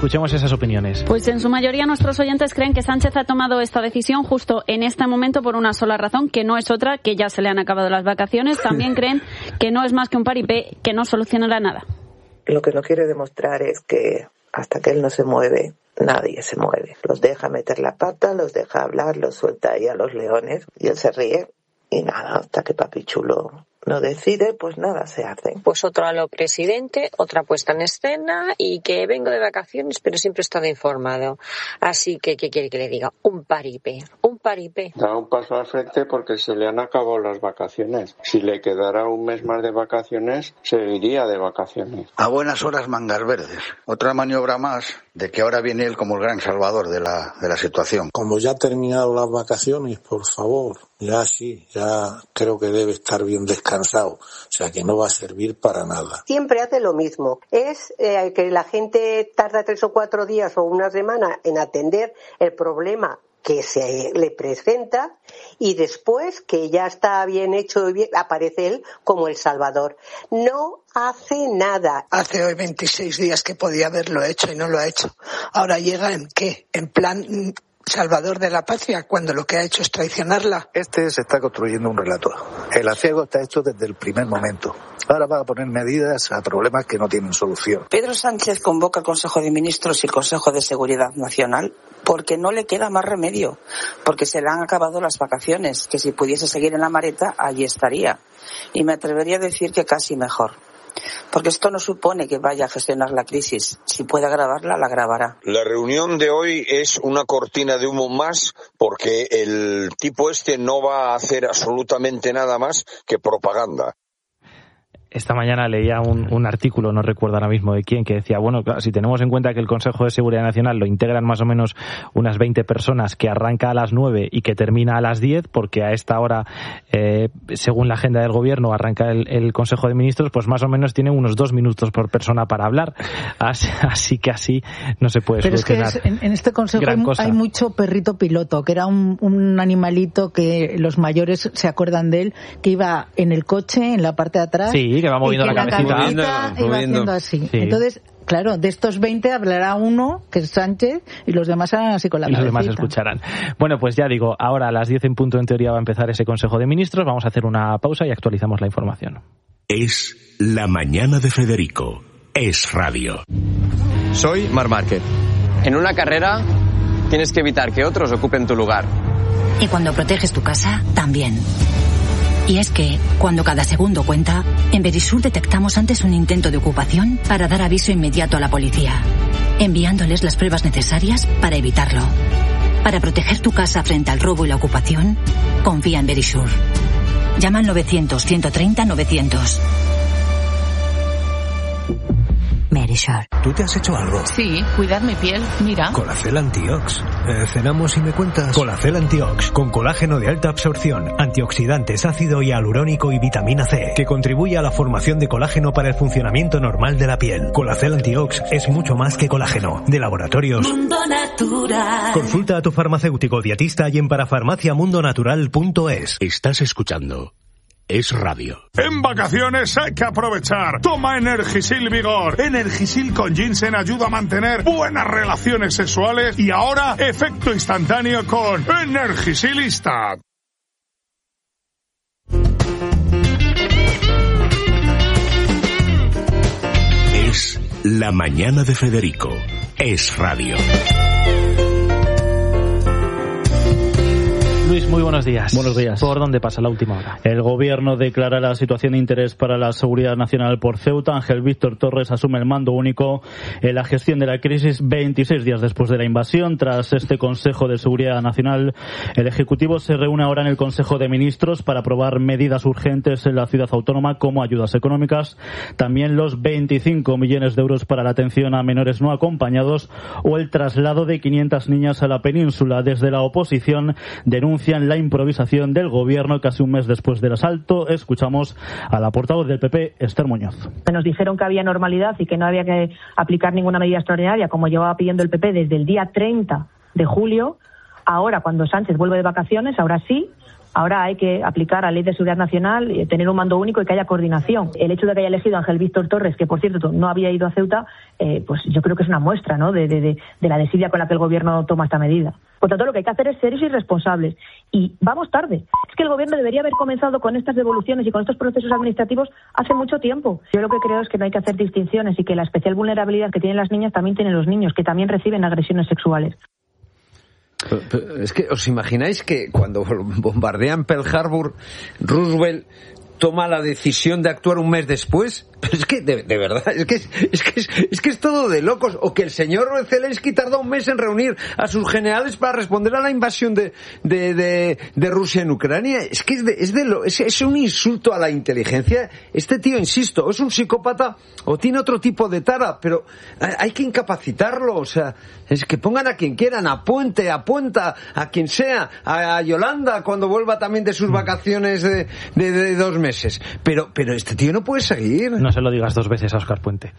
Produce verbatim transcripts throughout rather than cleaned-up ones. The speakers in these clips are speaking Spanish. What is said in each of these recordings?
Escuchemos esas opiniones. Pues en su mayoría nuestros oyentes creen que Sánchez ha tomado esta decisión justo en este momento por una sola razón, que no es otra, que ya se le han acabado las vacaciones. También creen que no es más que un paripé, que no solucionará nada. Lo que no quiere demostrar es que hasta que él no se mueve, nadie se mueve. Los deja meter la pata, los deja hablar, los suelta ahí a los leones y él se ríe y nada, hasta que Papi Chulo no decide, pues nada se hace. Pues otro a lo presidente, otra puesta en escena y que vengo de vacaciones pero siempre he estado informado. Así que, ¿qué quiere que le diga? Un paripé, un paripé. Da un paso al frente porque se le han acabado las vacaciones. Si le quedara un mes más de vacaciones, se iría de vacaciones. A buenas horas mangas verdes. Otra maniobra más de que ahora viene él como el gran salvador de la, de la situación. Como ya ha terminado las vacaciones, por favor, ya sí, ya creo que debe estar bien descansado, o sea que no va a servir para nada. Siempre hace lo mismo, es eh, que la gente tarda tres o cuatro días o una semana en atender el problema que se le presenta y después que ya está bien hecho y bien, aparece él como el salvador. No hace nada. Hace hoy veintiséis días que podía haberlo hecho y no lo ha hecho. Ahora llega en qué, en plan salvador de la patria, cuando lo que ha hecho es traicionarla. Este se está construyendo un relato. El aciago está hecho desde el primer momento. Ahora va a poner medidas a problemas que no tienen solución. Pedro Sánchez convoca el Consejo de Ministros y el Consejo de Seguridad Nacional porque no le queda más remedio, porque se le han acabado las vacaciones, que si pudiese seguir en la Mareta, allí estaría. Y me atrevería a decir que casi mejor. Porque esto no supone que vaya a gestionar la crisis. Si puede agravarla, la agravará. La reunión de hoy es una cortina de humo más porque el tipo este no va a hacer absolutamente nada más que propaganda. Esta mañana leía un, un artículo, no recuerdo ahora mismo de quién, que decía, bueno, si tenemos en cuenta que el Consejo de Seguridad Nacional lo integran más o menos unas veinte personas, que arranca a las nueve y que termina a las diez, porque a esta hora, eh, según la agenda del Gobierno, arranca el, el Consejo de Ministros, pues más o menos tiene unos dos minutos por persona para hablar. Así, así que así no se puede Pero solucionar. es que es, en, en este Consejo hay, hay mucho perrito piloto, que era un, un animalito que los mayores se acuerdan de él, que iba en el coche, en la parte de atrás. Sí, que va moviendo la, la cabecita. cabecita iba haciendo así. Sí. Entonces, claro, de estos veinte hablará uno, que es Sánchez, y los demás harán así con la cabecita. Y los demás escucharán. Bueno, pues ya digo, ahora a las diez en punto en teoría va a empezar ese Consejo de Ministros. Vamos a hacer una pausa y actualizamos la información. Es la mañana de Federico. Es radio. Soy Marc Márquez. En una carrera tienes que evitar que otros ocupen tu lugar. Y cuando proteges tu casa, también. Y es que, cuando cada segundo cuenta, en Verisur detectamos antes un intento de ocupación para dar aviso inmediato a la policía, enviándoles las pruebas necesarias para evitarlo. Para proteger tu casa frente al robo y la ocupación, confía en Verisur. Llama al novecientos, ciento treinta, novecientos. Verisur. ¿Tú te has hecho algo? Sí, cuidar mi piel, mira. Colacel Antiox. Eh, cenamos y me cuentas. Colacel Antiox, con colágeno de alta absorción, antioxidantes, ácido hialurónico y vitamina C, que contribuye a la formación de colágeno para el funcionamiento normal de la piel. Colacel Antiox es mucho más que colágeno. De laboratorios Mundo Natural. Consulta a tu farmacéutico dietista y en parafarmacia mundo natural punto es. Estás escuchando Es radio. En vacaciones hay que aprovechar. Toma Energisil Vigor. Energisil con ginseng ayuda a mantener buenas relaciones sexuales y ahora efecto instantáneo con Energisil Instant. Es la mañana de Federico. Es radio. Luis, muy buenos días. Buenos días. ¿Por dónde pasa la última hora? El Gobierno declara la situación de interés para la seguridad nacional por Ceuta. Ángel Víctor Torres asume el mando único en la gestión de la crisis veintiséis días después de la invasión. Tras este Consejo de Seguridad Nacional, el Ejecutivo se reúne ahora en el Consejo de Ministros para aprobar medidas urgentes en la ciudad autónoma como ayudas económicas, también los veinticinco millones de euros para la atención a menores no acompañados o el traslado de quinientas niñas a la península. Desde la oposición denuncian la improvisación del Gobierno casi un mes después del asalto. Escuchamos a la portavoz del P P, Esther Muñoz. Nos dijeron que había normalidad y que no había que aplicar ninguna medida extraordinaria, como llevaba pidiendo el P P desde el día treinta de julio. Ahora, cuando Sánchez vuelve de vacaciones, ahora sí, Ahora hay que aplicar la Ley de Seguridad Nacional, eh, tener un mando único y que haya coordinación. El hecho de que haya elegido a Ángel Víctor Torres, que por cierto no había ido a Ceuta, eh, pues yo creo que es una muestra, ¿no?, de, de, de, de la desidia con la que el gobierno toma esta medida. Por tanto, lo que hay que hacer es serios y responsables. Y vamos tarde. Es que el gobierno debería haber comenzado con estas devoluciones y con estos procesos administrativos hace mucho tiempo. Yo lo que creo es que no hay que hacer distinciones y que la especial vulnerabilidad que tienen las niñas también tienen los niños, que también reciben agresiones sexuales. Pero, pero es que, ¿os imagináis que cuando bombardean Pearl Harbor, Roosevelt toma la decisión de actuar un mes después? Pero es que, de, de verdad, es que es, es que es, es que es todo de locos. O que el señor Zelensky tardó un mes en reunir a sus generales para responder a la invasión de, de, de, de Rusia en Ucrania. Es que es, de, es, de lo, es, es un insulto a la inteligencia. Este tío, insisto, es un psicópata o tiene otro tipo de tara, pero hay que incapacitarlo. O sea, es que pongan a quien quieran, a Puente, a Puenta, a quien sea, a, a Yolanda cuando vuelva también de sus vacaciones de, de, de dos meses. Pero, pero este tío no puede seguir. No se lo digas dos veces a Óscar Puente.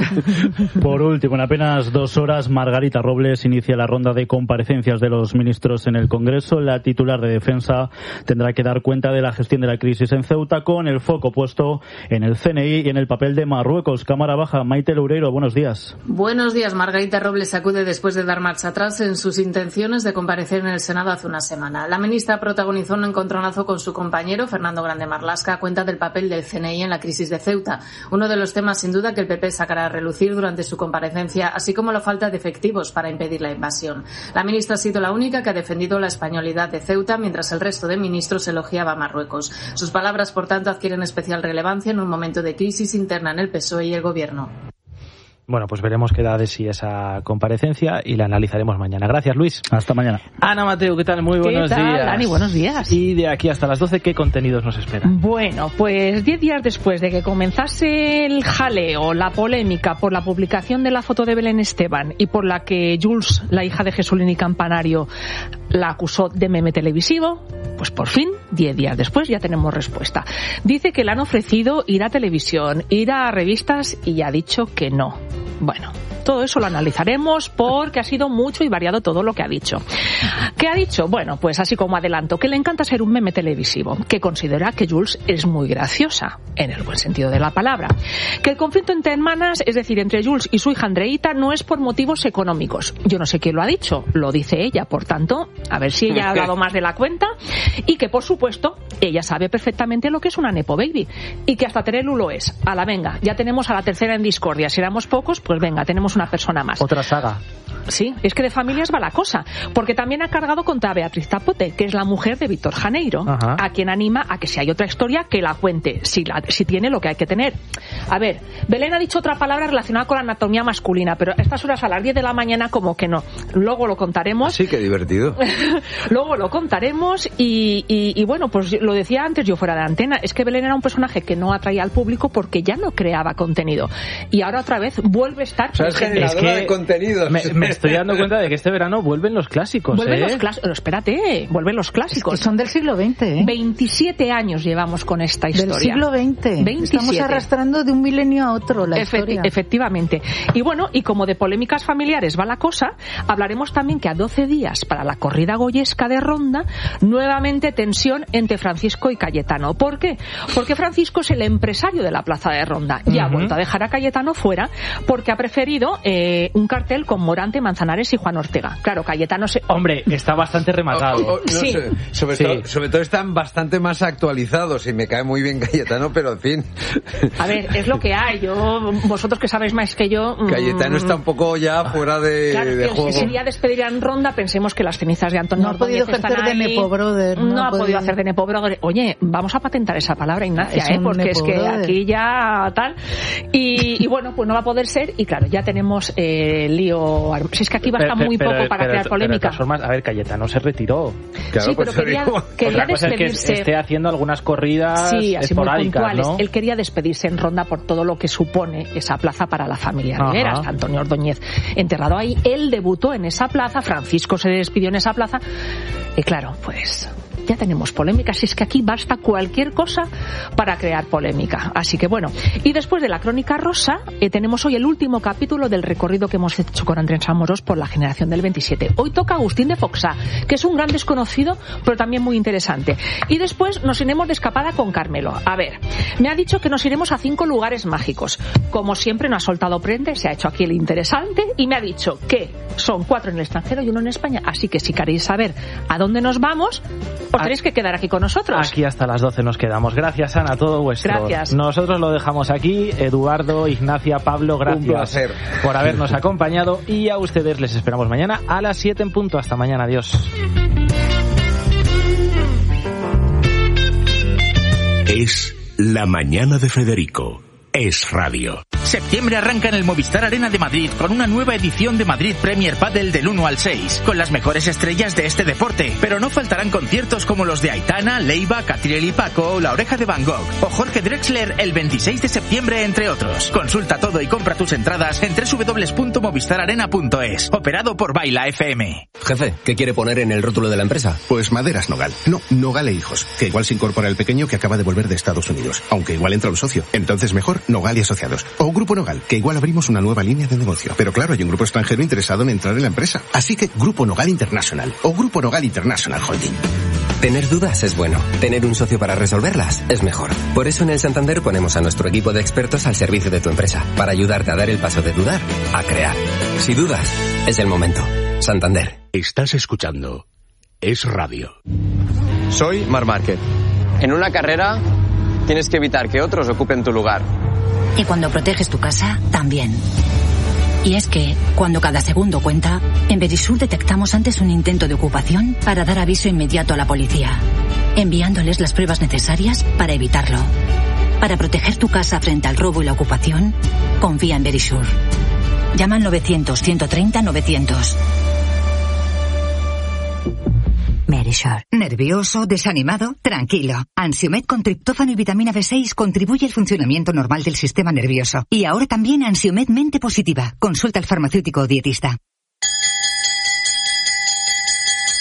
Por último, en apenas dos horas, Margarita Robles inicia la ronda de comparecencias de los ministros en el Congreso. La titular de Defensa tendrá que dar cuenta de la gestión de la crisis en Ceuta, con el foco puesto en el C N I y en el papel de Marruecos. Cámara Baja, Maite Loureiro, buenos días. Buenos días. Margarita Robles acude después de dar marcha atrás en sus intenciones de comparecer en el Senado hace una semana. La ministra protagonizó un encontronazo con su compañero, Fernando Grande Marlaska, a cuenta del papel del C N I en la crisis de Ceuta. Uno de los temas, sin duda, que el P P sacará a relucir durante su comparecencia, así como la falta de efectivos para impedir la invasión. La ministra ha sido la única que ha defendido la españolidad de Ceuta, mientras el resto de ministros elogiaba a Marruecos. Sus palabras, por tanto, adquieren especial relevancia en un momento de crisis interna en el P S O E y el Gobierno. Bueno, pues veremos qué da de sí esa comparecencia y la analizaremos mañana. Gracias, Luis. Hasta mañana. Ana Mateo, ¿qué tal? Muy buenos ¿Qué tal, días. Dani? Buenos días. Y de aquí hasta las doce, ¿qué contenidos nos esperan? Bueno, pues diez días después de que comenzase el jaleo, la polémica por la publicación de la foto de Belén Esteban y por la que Jules, la hija de Jesulín Campanario, la acusó de meme televisivo, pues por fin, diez días después, ya tenemos respuesta. Dice que le han ofrecido ir a televisión, ir a revistas y ya ha dicho que no. Bueno, todo eso lo analizaremos porque ha sido mucho y variado todo lo que ha dicho. ¿Qué ha dicho? Bueno, pues así como adelanto, que le encanta ser un meme televisivo, que considera que Jules es muy graciosa, en el buen sentido de la palabra, que el conflicto entre hermanas, es decir, entre Jules y su hija Andreita, no es por motivos económicos. Yo no sé quién lo ha dicho, lo dice ella, por tanto, a ver si ella ha hablado más de la cuenta, y que, por supuesto, ella sabe perfectamente lo que es una Nepo Baby, y que hasta Terelu lo es. A la venga, ya tenemos a la tercera en discordia, si éramos pocos, pues venga, tenemos una persona más. Otra saga. Sí, es que de familias va la cosa, porque también ha cargado contra Beatriz Zapote, que es la mujer de Víctor Janeiro, Ajá. a quien anima a que si hay otra historia, que la cuente, si, la, si tiene lo que hay que tener. A ver, Belén ha dicho otra palabra relacionada con la anatomía masculina, pero a estas horas, a las diez de la mañana, como que no. Luego lo contaremos. Sí, qué divertido. Luego lo contaremos y, y, y bueno, pues lo decía antes yo fuera de antena, es que Belén era un personaje que no atraía al público porque ya no creaba contenido. Y ahora otra vez vuelve a estar... O sea, es generadora es que de contenidos. Me, me estoy dando cuenta de que este verano vuelven los clásicos. Vuelven ¿eh? los clásicos. Espérate, vuelven los clásicos. Es que son del siglo veinte, ¿eh? veintisiete años llevamos con esta historia. Del siglo veinte. veintisiete. Estamos arrastrando de un milenio a otro la Efecti- historia. Efectivamente. Y bueno, y como de polémicas familiares va la cosa, hablaremos también que a doce días para la corrida goyesca de Ronda, nuevamente tensión entre Francisco y Cayetano. ¿Por qué? Porque Francisco es el empresario de la plaza de Ronda y uh-huh. ha vuelto a dejar a Cayetano fuera porque ha preferido eh, un cartel con Morante, Manzanares y Juan Ortega. Claro, Cayetano se... Hombre, está bastante rematado. Oh, oh, no sí. sé. Sobre, sí. todo, sobre todo están bastante más actualizados y me cae muy bien Cayetano, pero en fin. A ver, es lo que hay. Yo, vosotros que sabéis más que yo... Cayetano está un poco ya fuera de, claro, de juego. Si quería despedir en Ronda, pensemos que las cenizas de Antonio No ha podido ejercer de Nepo Brother. No, no ha podido podido hacer de Nepo Brother. Oye, vamos a patentar esa palabra, Ignacia, es ¿eh? Porque es que brother. Aquí ya tal. Y, y bueno, pues no va a poder ser. Y claro, ya tenemos eh, lío. Si es que aquí basta muy pero, poco pero, para pero, crear polémica. Pero de todas formas, a ver, Cayetano se retiró. Claro, sí, pero pues quería, quería Otra cosa despedirse. Es que esté haciendo algunas corridas sí, así esporádicas, muy puntuales. ¿no? Él quería despedirse en Ronda por todo lo que supone esa plaza para la familia Rivera. Hasta Antonio Ordóñez enterrado ahí. Él debutó en esa plaza, Francisco se despidió en esa plaza. Y claro, pues ya tenemos polémica. Si es que aquí basta cualquier cosa para crear polémica. Así que bueno, y después de la crónica rosa, eh, tenemos hoy el último capítulo del recorrido que hemos hecho con Andrés Amorós por la generación del veintisiete. Hoy toca Agustín de Foxá, que es un gran desconocido, pero también muy interesante. Y después nos iremos de escapada con Carmelo. A ver, me ha dicho que nos iremos a cinco lugares mágicos. Como siempre, no ha soltado prende, se ha hecho aquí el interesante y me ha dicho que son cuatro en el extranjero y uno en España. Así que si queréis saber a dónde nos vamos, os tenéis que quedar aquí con nosotros. Aquí hasta las doce nos quedamos. Gracias, Ana, todo vuestro. Gracias. Nosotros lo dejamos aquí. Eduardo, Ignacia, Pablo, gracias. Un placer. Por habernos acompañado y a ustedes les esperamos mañana a las siete en punto. Hasta mañana. Adiós. Es La Mañana de Federico. Es radio. Septiembre arranca en el Movistar Arena de Madrid con una nueva edición de Madrid Premier Padel del uno al seis, con las mejores estrellas de este deporte, pero no faltarán conciertos como los de Aitana, Leiva, Catriel y Paco, La Oreja de Van Gogh o Jorge Drexler el veintiséis de septiembre, entre otros. Consulta todo y compra tus entradas en doble u doble u doble u punto movistar arena punto es, operado por Baila F M. Jefe, ¿qué quiere poner en el rótulo de la empresa? Pues Maderas Nogal. No, Nogal e Hijos, que igual se incorpora el pequeño que acaba de volver de Estados Unidos, aunque igual entra un socio. Entonces mejor Nogal y Asociados. O Grupo Nogal, que igual abrimos una nueva línea de negocio. Pero claro, hay un grupo extranjero interesado en entrar en la empresa. Así que Grupo Nogal International o Grupo Nogal International Holding. Tener dudas es bueno. Tener un socio para resolverlas es mejor. Por eso en el Santander ponemos a nuestro equipo de expertos al servicio de tu empresa, para ayudarte a dar el paso de dudar a crear. Si dudas, es el momento. Santander. Estás escuchando Es Radio. Soy Marc Márquez. En una carrera tienes que evitar que otros ocupen tu lugar. Y cuando proteges tu casa, también. Y es que, cuando cada segundo cuenta, en Verisur detectamos antes un intento de ocupación para dar aviso inmediato a la policía, enviándoles las pruebas necesarias para evitarlo. Para proteger tu casa frente al robo y la ocupación, confía en Verisur. Llama al novecientos, ciento treinta, novecientos. Verisur. ¿Nervioso? ¿Desanimado? Tranquilo. Ansiomed con triptófano y vitamina B seis contribuye al funcionamiento normal del sistema nervioso. Y ahora también Ansiomed Mente Positiva. Consulta al farmacéutico o dietista.